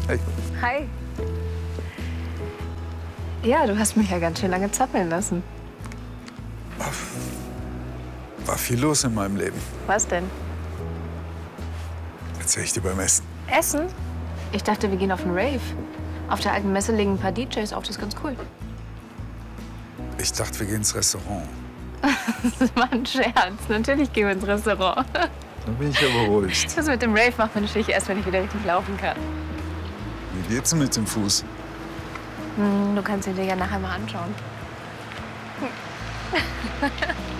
Hey. Hi. Ja, du hast mich ja ganz schön lange zappeln lassen. War viel los in meinem Leben. Was denn? Erzähl ich dir beim Essen. Essen? Ich dachte, wir gehen auf einen Rave. Auf der alten Messe legen ein paar DJs auf, das ist ganz cool. Ich dachte, wir gehen ins Restaurant. Das war ein Scherz. Natürlich gehen wir ins Restaurant. Dann bin ich ja beruhigt. Das mit dem Rave macht man natürlich erst, wenn ich wieder richtig laufen kann. Wie geht's denn mit dem Fuß? Du kannst ihn dir ja nachher mal anschauen.